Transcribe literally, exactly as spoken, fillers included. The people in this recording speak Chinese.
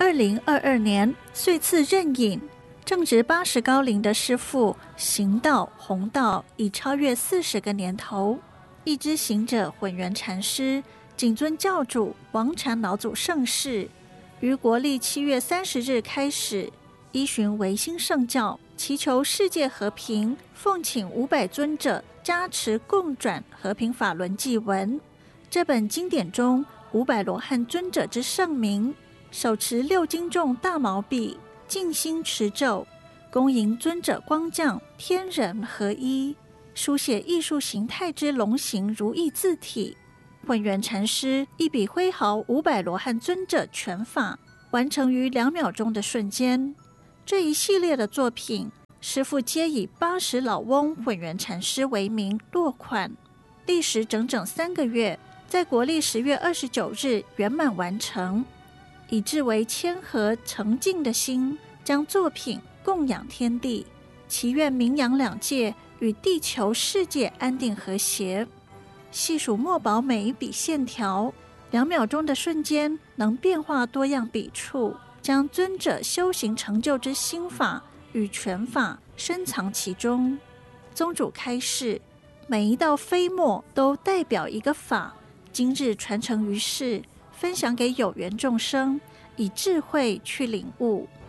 二零二二年岁次任引，正值八十高龄的师父行道弘道已超越四十个年头。一知行者混元禅师谨遵教主王禅老祖圣誓，于国历七月三十日开始，依循维新圣教，祈求世界和平，奉请五百尊者加持共转和平法轮祭文。这本经典中五百罗汉尊者之圣名，手持六斤重大毛笔，静心持咒，恭迎尊者光降，天人合一，书写艺术形态之龙形如意字体。混元禅师一笔挥毫五百罗汉尊者全法，完成于两秒钟的瞬间。这一系列的作品，师父皆以八十老翁混元禅师为名落款，历时整整三个月，在国历十月二十九日圆满完成，以至为谦和诚敬的心，将作品供养天地，祈愿名扬两界与地球世界安定和谐。细数墨宝每一笔线条，两秒钟的瞬间能变化多样笔触，将尊者修行成就之心法与拳法深藏其中。宗主开示，每一道飞墨都代表一个法，今日传承于世，分享给有缘众生，以智慧去领悟。